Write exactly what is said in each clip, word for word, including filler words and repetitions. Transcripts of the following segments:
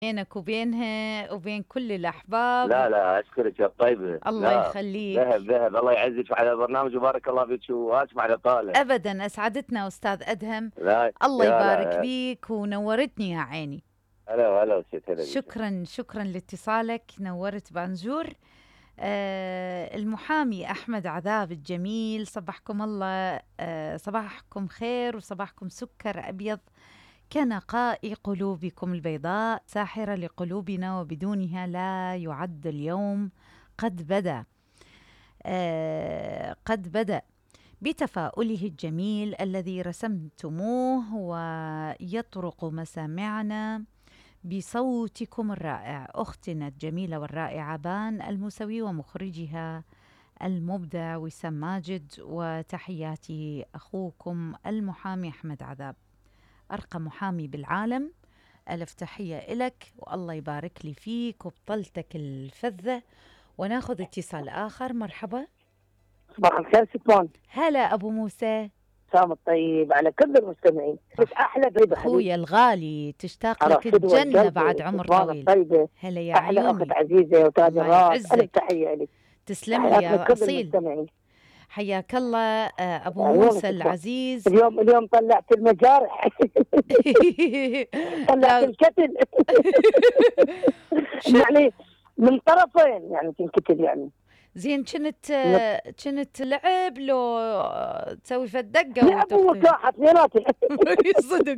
بينك وبينها وبين كل الأحباب. لا لا أشكرك يا طيبة، الله لا ذهب يخليك. ذهب، الله يعزك على البرنامج وبارك الله فيك واسف على طالع. أبدا، أسعدتنا أستاذ أدهم. لا الله يا يبارك لا، بيك ونورتني يا عيني. هلا هلا وسهلا هلا بيك. شكرا شكرا لاتصالك، نورت بانجور. آه المحامي أحمد عذاب الجميل، صبحكم الله، آه صباحكم خير وصباحكم سكر أبيض كنقاء قلوبكم البيضاء، ساحرة لقلوبنا وبدونها لا يعد اليوم. قد بدأ، آه قد بدأ بتفاؤله الجميل الذي رسمتموه ويطرق مسامعنا بصوتكم الرائع. أختنا الجميلة والرائعة بان الموسوي ومخرجها المبدع وسام ماجد، وتحياتي أخوكم المحامي أحمد عذاب، أرقى محامي بالعالم. ألف تحية إلك والله يبارك لي فيك وبطلتك الفذة. وناخذ اتصال آخر. مرحبا. صباح الخير ستمان. هلا أبو موسى. سام الطيب على كل المستمعين، بس احلى ضيبه أخويا الغالي، تشتاق على لك فدوى الجنة القلب بعد عمر ستمان طويل. الطيبه. هلا يا احلى اخت عيوني. عزيزه وتاج الله الراس، الف يعزك. تحيه لك. تسلم لي تحياتنا يا لكل أصيل. المستمعين. حياك الله. آه، أبو عيونك موسى ستمان. العزيز. اليوم اليوم طلعت المجارح طلعت لا. الكتل شو؟ يعني من طرفين يعني تنكتل يعني. زين، كنت آه، كنت لعب لو آه، تسوي فدقة لعب وتخطي. ومساحه اثنيناتهم صدق.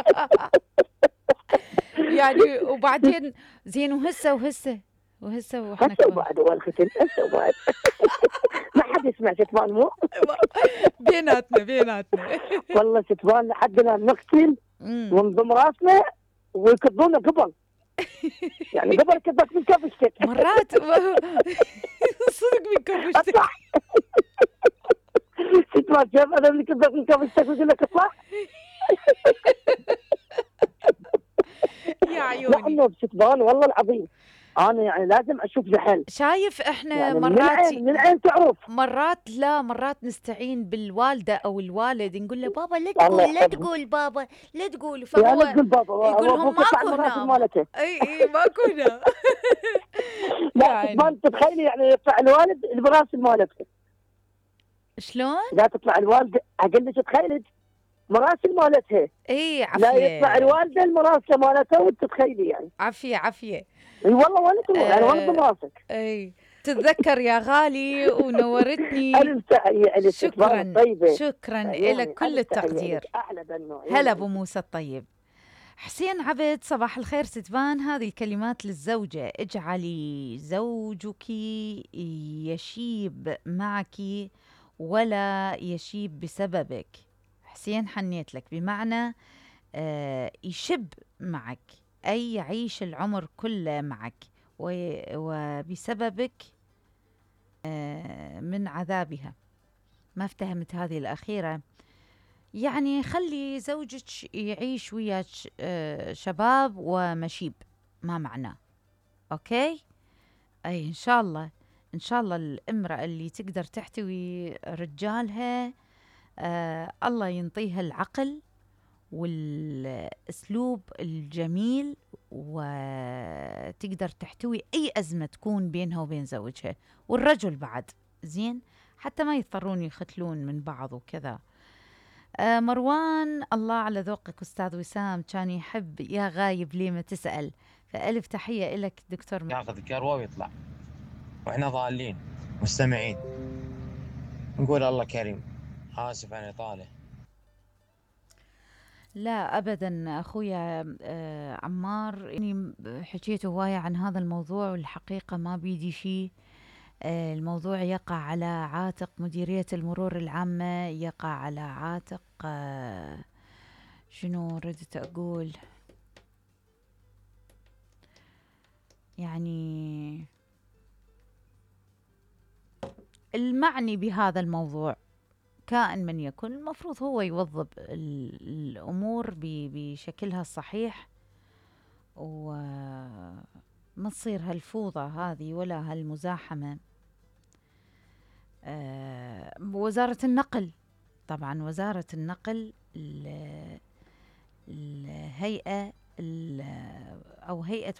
يعني وبعدين زين، وهسه وهسه وهسه واحنا هسه كبار. وبعد والختل هسه وبعد ما حد يسمع ستمان مو بيناتنا بيناتنا. والله ستمان لحدنا نقتل أمم. ونضم راسنا ويكبونا قبل يعني قبل كبك من كبشتك مرات صدق من كرشتك. اطلع ستمان كيف انا اللي كبك من كبشتك ويقول لك اطلع. يا عيوني. لانه بستمان والله العظيم انا يعني لازم اشوف زحل. شايف احنا يعني من مرات العين من العين تعرف. مرات لا مرات نستعين بالوالدة أو الوالد، نقول له بابا لا الله تقول لا يحفظهم. تقول بابا لا تقول، يا فهو لا تقول بابا هو يقول لهم ابوك يطلع ماكو المنازل هنا. مالته. اي اي ماكو هنا. لا ستمان تتخيلي يعني يطلع الوالد المراسل مالته. شلون؟ لا تطلع الوالد اقول لك تخيلي مراسل مالتها. اي لا يطلع عافية الوالده المراسله مالتها وانت تتخيلي يعني. عافية عافية. اي والله ولا تروح يعني ولا آه براسك. اي تتذكر يا غالي ونورتني. الف تحيه لك شكرا طيبه. شكرا عيوني، لك كل ألف تحية التقدير. لك. احلى بنو. هلا ابو موسى الطيب. حسين عبد، صباح الخير ستبان. هذه الكلمات للزوجة: اجعلي زوجك يشيب معك ولا يشيب بسببك. حسين حنيت لك، بمعنى آه يشب معك أي يعيش العمر كله معك وبسببك آه من عذابها. ما افتهمت هذه الأخيرة. يعني خلي زوجك يعيش وياك آه شباب ومشيب، ما معناه. أوكي؟ أي إن شاء الله إن شاء الله الامرأة اللي تقدر تحتوي رجالها آه الله ينطيها العقل والأسلوب الجميل، وتقدر تحتوي أي أزمة تكون بينها وبين زوجها، والرجل بعد زين، حتى ما يضطرون يختلون من بعض وكذا. آه مروان، الله على ذوقك أستاذ وسام، كان يحب يا غايب ليه ما تسأل. فألف تحية لك دكتور. ياخذ كروة ويطلع واحنا ضالين مستمعين، نقول الله كريم. آسف عن إطالة. لا أبدا أخويا آه عمار، إني حكيت هواية عن هذا الموضوع والحقيقة ما بيدي شيء. آه الموضوع يقع على عاتق مديرية المرور العامة، يقع على عاتق آه شنو ردت أقول، يعني المعني بهذا الموضوع كائن من يكن، المفروض هو يوظب الأمور بشكلها الصحيح، وما تصير هالفوضى هذه ولا هالمزاحمة. آه وزارة النقل، طبعا وزارة النقل الهيئة أو هيئة